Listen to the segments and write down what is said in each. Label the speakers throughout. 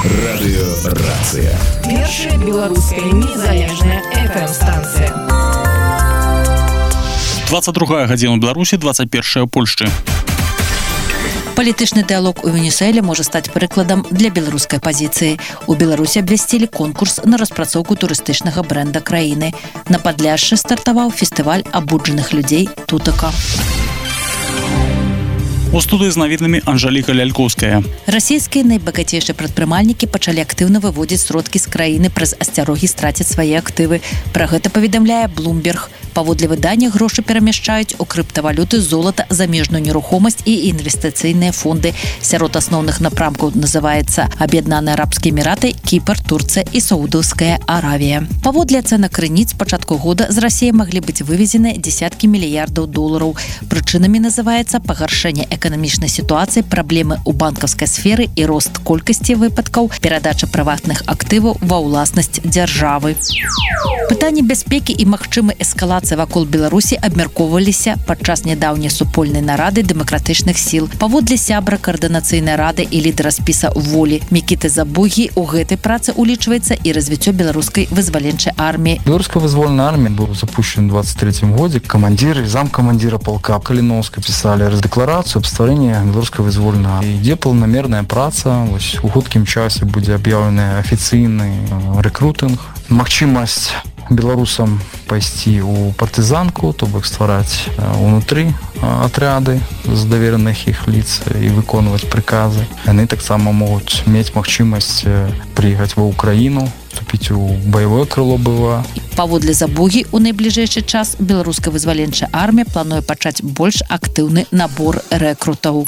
Speaker 1: Радыёрацыя.
Speaker 2: Першая беларуская незалежная FM-станцыя.
Speaker 3: 22 гадзіна ў Беларусі, 21 ў Польшчы.
Speaker 4: Палітычны дыялог у Венесуэле можа стаць прыкладам для беларускай пазіцыі. У Беларусі абвясцілі конкурс на распрацоўку турыстычнага брэнда краіны. На Падляшшы стартаваў фестываль абуджаных людзей «Тутака».
Speaker 3: У студыі з навінамі Анжаліка Лялькоўская.
Speaker 4: Расійскія найбагацейшыя прадпрымальнікі пачалі актыўна выводзіць сродкі з краіны праз асцярогі страціць свае актывы. Пра гэта паведамляе Bloomberg. Паводле выдання грошы перамяшчаюць у крыптавалюты, золата, замежную нерухомасць і інвестыцыйныя фонды. Сярод асноўных напрамкаў называецца Аб'яднаныя Арабскія Эміраты, Кіпр, Турцыя і Саудаўская Аравія. Паводле ацэнак крыніц, з пачатку года з Расіі маглі быць вывезены дзесяткі мільярдаў долараў. Прычынамі называецца пагаршэнне эканамічнай сітуацыі, праблемы ў банкаўскай сферы і рост колькасці выпадкаў перадачы прыватных актываў ва ўласнасць дзяржавы. Пытанні бяспекі і магчымай эскалацыі вакол Беларусі абмяркоўваліся падчас нядаўняй супольнай нарады дэмакратычных сіл. Паводле сябра каардынацыйнай рады і лідара спіса «Волі» Мікіты Забугі, у гэтай працы улічваецца і развіццё беларускай вызваленчай арміі.
Speaker 5: Беларуская вызвольная армія быў запущен в 23-м годзе. Камандзір і замкамандзіра полка Каліноўска пісалі дэкларацыю аб стварэнні беларускай вызвольнай арміі. Ідзе планамерная праца. Вось у хуткім часе будзе аб'яўлены афіцыйны рэкрутынг. Магчымасць беларусам пайсці ў партызанку, то бок ствараць унутры атряды з давераных іх лиц і выконваць прыказы. Яны таксама могуць мець магчымасць прыехаць ва Ўкраіну, вступіць у баявое крыло БВА.
Speaker 4: Паводле Забугі, у найбліжэйшы час беларуская вызваленчая армія плануе пачаць больш актыўны набор рэкрутаў.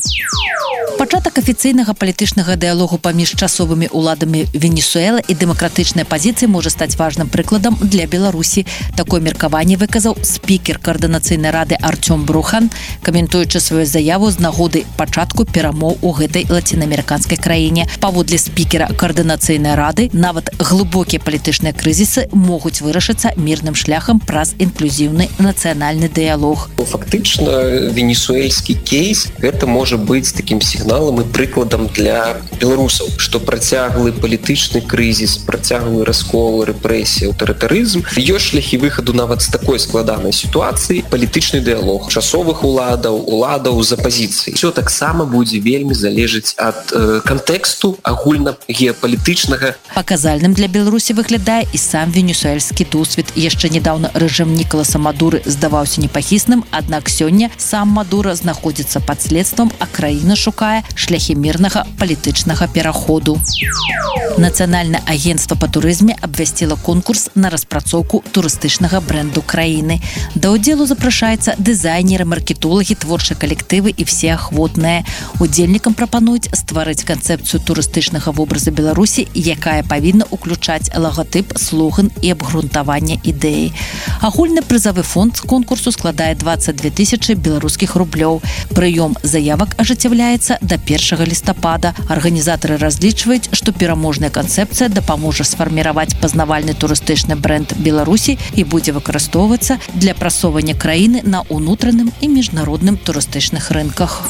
Speaker 4: Пачатак афіцыйнага палітычнага дыялогу паміж часовымі ўладамі Венесуэлы і дэмакратычнай пазіцыі можа стаць важным прыкладам для Беларусі. Такое меркаванне выказаў спікер каардынацыйнай рады Артём Брухан, каментуючы сваю заяву з нагоды пачатку перамоў у гэтай лацінаамерыканскай краіне. Паводле спікера каардынацыйнай рады, нават глыбокія палітычныя крызісы могуць вырашыцца мірным шляхам праз інклюзіўны нацыянальны дыялог.
Speaker 6: Фактычна, венесуэльскі кейс гэта можа быць такім сігналам і прыкладам для беларусаў, што працяглы палітычны крызіс, працяглы раскол, рэпрэсія, аўтарытарызм, ёсць шляхі выхаду нават з такой складанай сітуацыі, палітычны дыялог часовых уладаў з апазіцыяй. Усё таксама будзе вельмі залежыць ад кантэксту агульна геапалітычнага.
Speaker 4: Паказальным для Беларусі выглядае і сам венесуэльскі досвед. Яшчэ нядаўна рэжым Нікаласа Мадуры здаваўся непахісным, аднак сёння сам Мадура знаходзіцца пад следствам, а краіна шукае шляхі мірнага палітычнага пераходу. Нацыянальнае агенцтва па турызме абвясціла конкурс на распрацоўку турыстычнага брэнду краіны. Да ўдзелу запрашаецца дызайнеры, маркетолагі, творчыя калектывы і все ахвотныя. Удзельнікам прапануюць стварыць канцэпцыю турыстычнага вобраза Беларусі, якая павінна ўключаць лагатып, слоган і абгрунтаванне ідэі. Агульны прызавы фонд з конкурсу складае 22 000 беларускіх рублёў. Прыём заявак ажыццяўляецца да 1 лістапада. Арганізатары разлічваюць, што пераможная канцэпцыя дапаможа сфарміраваць пазнавальны турыстычны брэнд Беларусі і будзе выкарыстоўвацца для прасоўвання краіны на ўнутраным і міжнародным турыстычных рынках.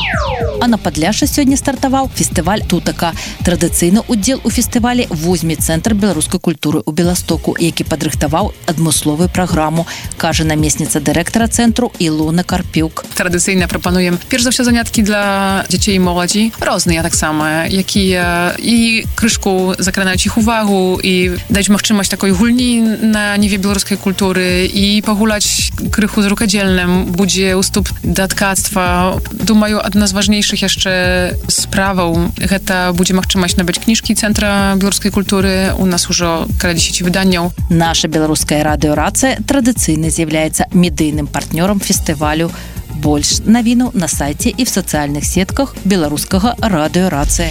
Speaker 4: А на Падляшшы сёння стартаваў фестываль «Тутака». Традыцыйна ўдзел у фестывалі возьме Цэнтр беларускай культуры ў Беластоку, які падрыхтаваў адмысловую праграму, кажа намесніца дырэктара цэнтру Ілона Карпюк.
Speaker 7: Традыцыйна прапануем перш за ўсё заняткі для дзяцей і моладзі, розныя таксама, якія і крышку закранаюць іх увагу і даюць магчымасць такой гульні на ніве беларускай культуры і пагуляць крыху з рукадзельным. Будзе уступ да ткацтва. Думаю, адна з важнейшых яшчэ справаў гэта будзе магчымасць набыць кніжкі Цэнтра беларускай культуры. У нас ужо каля 10 выданняў.
Speaker 4: Наша беларуская радыёрацыя традыцыйна з'яўляецца медыйным партнёрам фестывалю. Больш навінаў на сайце і в сацыяльных сетках беларускага радыёрацыя.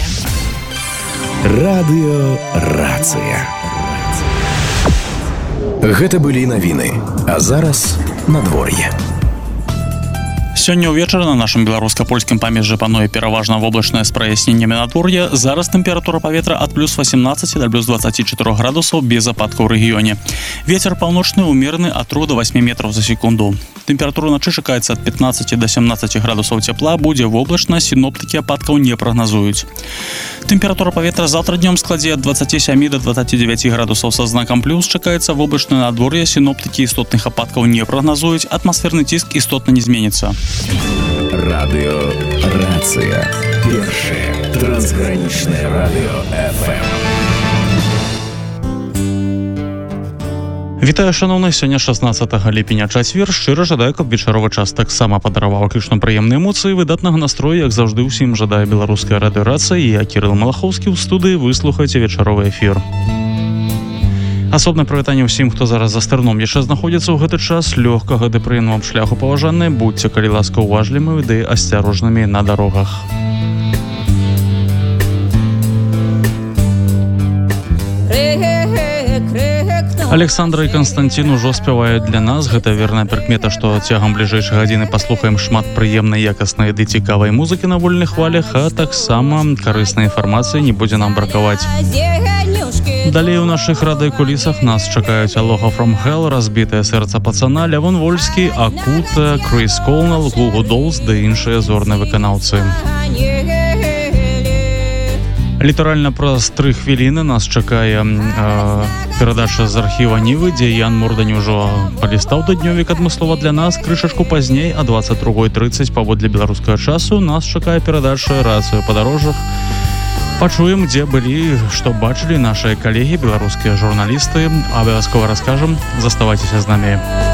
Speaker 1: Радыёрацыя. Гэта былі навіны, а зараз надвор'е.
Speaker 3: Сёння ўвечары на нашым беларуска-польскім памежжы пануе пераважна воблачнае з праясненнямі надвор'я. Зараз тэмпература паветра ад плюс 18 да плюс 24 градусаў без ападкаў у рэгіёне. Вецер паўночны ўмераны ад 3 до 8 метраў за секунду. Тэмпература начы чакаецца ад 15 до 17 градусаў цяпла, будзе воблачна, сіноптыкі ападкаў не прагназуюць. Тэмпература паветра заўтра днём складзе ад 27 до 29 градусаў са знакам плюс. Чакаецца воблачнае надвор'е, сіноптыкі істотных ападкаў не прагназуюць, атмасферны ціск істотна не зменіцца.
Speaker 1: Радиорация. Первое трансграничное радио ФМ.
Speaker 3: Вітаю, шановны, сёння 16 ліпеня чацвер. Шчыра жадаю, каб вечаровы час таксама падараваў выключна прыемныя эмоцыі, выдатнага настрою, як заўжды ўсім жадае беларуская радыёрацыя, і я, Кірыл Малахоўскі, ў студыі. Выслухайце вечаровы эфір. Асобнае прывітанне ўсім, хто зараз за стырном яшчэ знаходзіцца ў гэты час. Лёгкага ды прыемнага шляху, паважаныя. Будьце, калі ласка, уважлівымі ды асцярожнымі на дарогах. Александра і Константин ужо спяваюць для нас. Гэта верная прыкмета, што цягам бліжэйшай гадзіны паслухаем шмат прыемнай, якаснай ды цікавай музыкі на вольных хвалях, а таксама карыснай інфармацыі не будзе нам бракаваць. Далей у нашых радыёкулісах нас чакаюць Aloha from Hell, разбітае сэрца пацана, Лявон Вольскі, Акут, Крис Колнел, Гугу Долз ды іншыя зорныя выканаўцы. Літаральна праз 3 хвіліны нас чакае перадача з архіва Нівы, дзе Ян Мурдані ўжо палістаў даднёвік адмыслова для нас. Крышачку пазней, а 22:30 паводле беларускага часу, нас чакае перадача «Рацыя падарожжах». Пачуем, дзе былі, што бачылі нашыя калегі, беларускія журналісты. Абавязкова раскажам. Заставайцеся з намі.